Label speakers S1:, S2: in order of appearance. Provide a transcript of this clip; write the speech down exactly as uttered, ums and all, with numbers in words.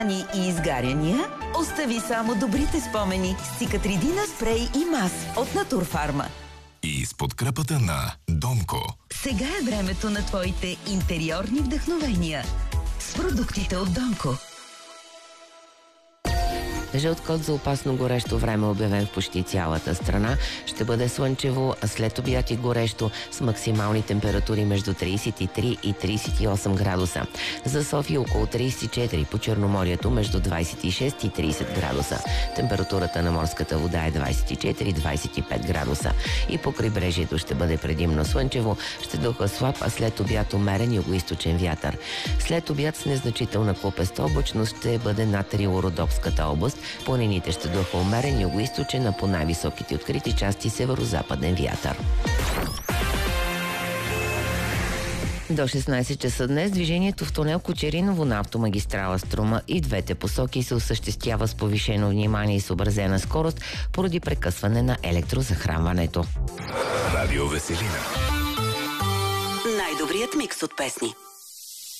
S1: и изгаряния, остави само добрите спомени с Цикатридина спрей и мас от Натурфарма.
S2: И с подкрепата на Донко.
S1: Сега е времето на твоите интериорни вдъхновения с продуктите от Донко.
S3: Жълт код за опасно горещо време, обявен в почти цялата страна. Ще бъде слънчево, а след обяд и горещо с максимални температури между тридесет и три и тридесет и осем градуса. За София около тридесет и четири, по Черноморието между двадесет и шест и тридесет градуса. Температурата на морската вода е двадесет и четири до двадесет и пет градуса. И по крайбрежието ще бъде предимно слънчево, ще духа слаб, а след обяд умерен югоизточен вятър. След обяд с незначителна купеста облачност ще бъде над Рило-Родопската област. Планините ще духа умерен югоизточен, а по най-високите открити части северо-западен вятър. До шестнадесет часа днес движението в тунел Кочериново на автомагистрала Струма и двете посоки се осъществява с повишено внимание и съобразена скорост поради прекъсване на електрозахранването.
S2: Радио Веселина.
S4: Най-добрият микс от песни.